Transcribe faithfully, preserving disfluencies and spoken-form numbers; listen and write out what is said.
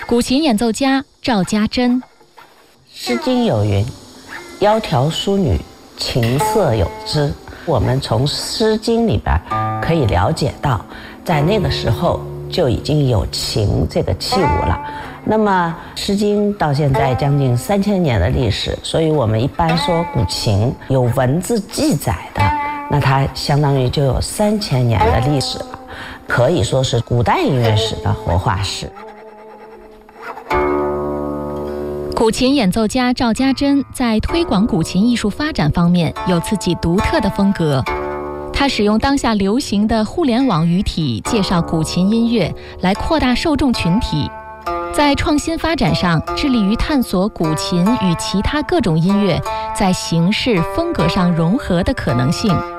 古琴演奏家赵家珍。 诗经有云：窈窕淑女，琴瑟友之。我们从诗经里边可以了解到，在那个时候就已经有琴这个器物了。那么诗经到现在将近三千年的历史，所以我们一般说古琴有文字记载的，那它相当于就有三千年的历史了，可以说是古代音乐史的活化石。 古琴演奏家赵家珍在推广古琴艺术发展方面有自己独特的风格。他使用当下流行的互联网语体介绍古琴音乐，来扩大受众群体。在创新发展上，致力于探索古琴与其他各种音乐在形式风格上融合的可能性。